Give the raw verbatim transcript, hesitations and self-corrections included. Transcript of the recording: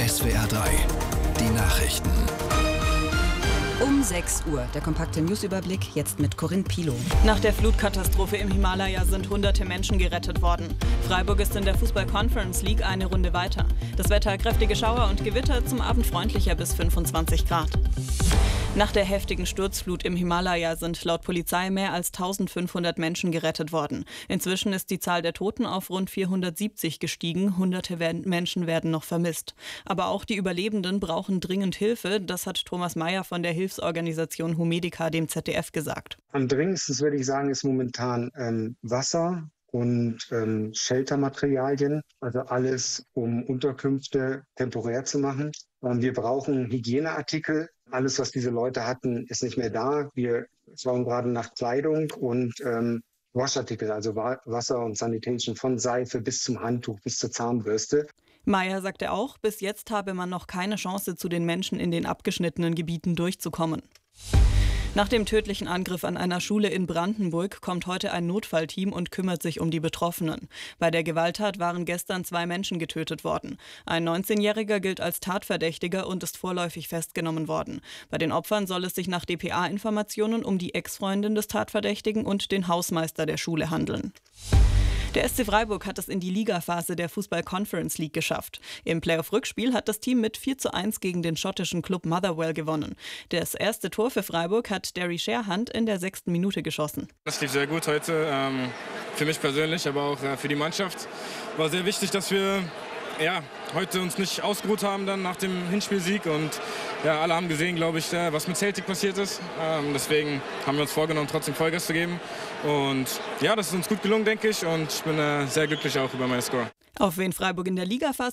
S W R drei, die Nachrichten. Um sechs Uhr, der kompakte Newsüberblick, jetzt mit Corinne Pilow. Nach der Flutkatastrophe im Himalaya sind hunderte Menschen gerettet worden. Freiburg ist in der Fußball-Conference League eine Runde weiter. Das Wetter kräftige Schauer und Gewitter, zum Abend freundlicher bis fünfundzwanzig Grad. Nach der heftigen Sturzflut im Himalaya sind laut Polizei mehr als eintausendfünfhundert Menschen gerettet worden. Inzwischen ist die Zahl der Toten auf rund vierhundertsiebzig gestiegen. Hunderte Menschen werden noch vermisst. Aber auch die Überlebenden brauchen dringend Hilfe. Das hat Thomas Meyer von der Hilfsorganisation Humedica dem Z D F gesagt. Am dringendsten, würde ich sagen, ist momentan ähm, Wasser und ähm, Sheltermaterialien, also alles, um Unterkünfte temporär zu machen. Und wir brauchen Hygieneartikel. Alles, was diese Leute hatten, ist nicht mehr da. Wir schauen gerade nach Kleidung und ähm, Waschartikel, also Wa- Wasser und Sanitation, von Seife bis zum Handtuch, bis zur Zahnbürste. Meyer sagte auch, bis jetzt habe man noch keine Chance, zu den Menschen in den abgeschnittenen Gebieten durchzukommen. Nach dem tödlichen Angriff an einer Schule in Brandenburg kommt heute ein Notfallteam und kümmert sich um die Betroffenen. Bei der Gewalttat waren gestern zwei Menschen getötet worden. Ein neunzehnjähriger gilt als Tatverdächtiger und ist vorläufig festgenommen worden. Bei den Opfern soll es sich nach D P A-Informationen um die Ex-Freundin des Tatverdächtigen und den Hausmeister der Schule handeln. Der S C Freiburg hat es in die Ligaphase der Fußball-Conference League geschafft. Im Playoff-Rückspiel hat das Team mit vier zu eins gegen den schottischen Club Motherwell gewonnen. Das erste Tor für Freiburg hat Derry Sherhunt in der sechsten Minute geschossen. Das lief sehr gut heute, ähm, für mich persönlich, aber auch äh, für die Mannschaft. War sehr wichtig, dass wir ja, heute uns nicht ausgeruht haben dann nach dem Hinspielsieg. Und ja, alle haben gesehen, glaube ich, was mit Celtic passiert ist. Ähm, deswegen haben wir uns vorgenommen, trotzdem Vollgas zu geben. Und ja, das ist uns gut gelungen, denke ich. Und ich bin äh, sehr glücklich auch über meine Score. Auf wen Freiburg in der Ligaphase